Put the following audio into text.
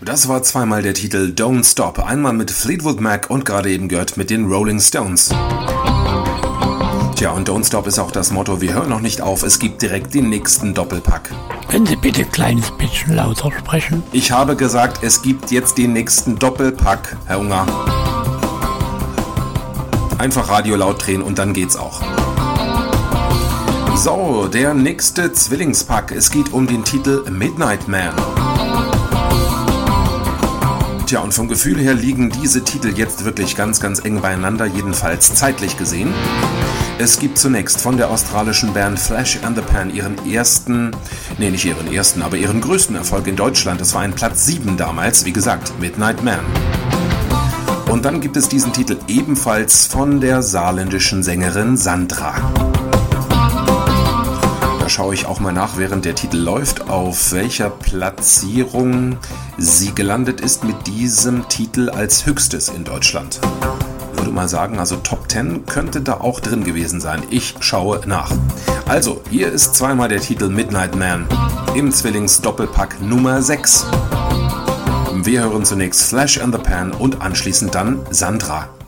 Das war zweimal der Titel Don't Stop, einmal mit Fleetwood Mac und gerade eben gehört mit den Rolling Stones. Tja, und Don't Stop ist auch das Motto, wir hören noch nicht auf, es gibt direkt den nächsten Doppelpack. Können Sie bitte ein kleines bisschen lauter sprechen? Ich habe gesagt, es gibt jetzt den nächsten Doppelpack, Herr Unger. Einfach Radio laut drehen und dann geht's auch. So, der nächste Zwillingspack, es geht um den Titel Midnight Man. Tja, und vom Gefühl her liegen diese Titel jetzt wirklich ganz, ganz eng beieinander, jedenfalls zeitlich gesehen. Es gibt zunächst von der australischen Band Flash and the Pan ihren größten Erfolg in Deutschland. Es war ein Platz 7 damals, wie gesagt, Midnight Man. Und dann gibt es diesen Titel ebenfalls von der saarländischen Sängerin Sandra. Da schaue ich auch mal nach, während der Titel läuft, auf welcher Platzierung sie gelandet ist mit diesem Titel als höchstes in Deutschland. Ich würde mal sagen, also Top 10 könnte da auch drin gewesen sein. Ich schaue nach. Also, hier ist zweimal der Titel Midnight Man im Zwillings-Doppelpack Nummer 6. Wir hören zunächst Flash and the Pan und anschließend dann Sandra.